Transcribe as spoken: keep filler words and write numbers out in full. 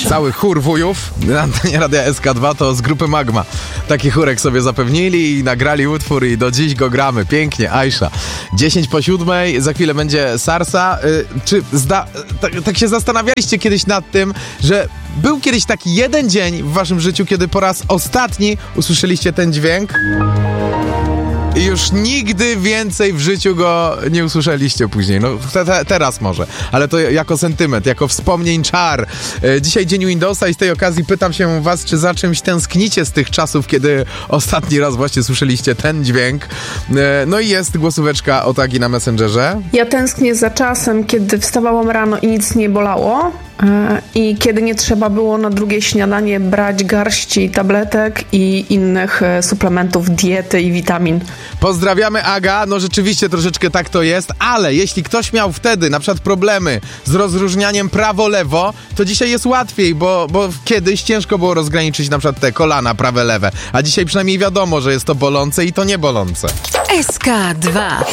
proszę. Cały chór wujów na antenie Radia S K dwa to z grupy Magma. Taki chórek sobie zapewnili i nagrali utwór i do dziś go gramy. Pięknie, Aisha. dziesięć po siódmej, za chwilę będzie Sarsa. Y, czy zda, tak, tak się zastanawialiście kiedyś nad tym, że był kiedyś taki jeden dzień w waszym życiu, kiedy po raz ostatni usłyszeliście ten dźwięk? I już nigdy więcej w życiu go nie usłyszeliście później. No te, te, teraz może, ale to jako sentyment, jako wspomnień czar. E, dzisiaj dzień Windowsa i z tej okazji pytam się was, czy za czymś tęsknicie z tych czasów, kiedy ostatni raz właśnie słyszeliście ten dźwięk. E, no i jest głosóweczka o Agi na Messengerze. Ja tęsknię za czasem, kiedy wstawałam rano i nic nie bolało. I kiedy nie trzeba było na drugie śniadanie brać garści tabletek i innych suplementów diety i witamin. Pozdrawiamy, Aga. No rzeczywiście troszeczkę tak to jest, ale jeśli ktoś miał wtedy na przykład problemy z rozróżnianiem prawo-lewo, to dzisiaj jest łatwiej, bo, bo kiedyś ciężko było rozgraniczyć na przykład te kolana prawe-lewe, a dzisiaj przynajmniej wiadomo, że jest to bolące i to nie bolące. S K dwa.